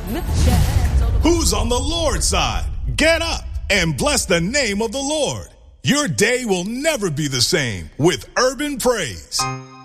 Who's on the Lord's side? Get up and bless the name of the Lord. Your day will never be the same with Urban Praise.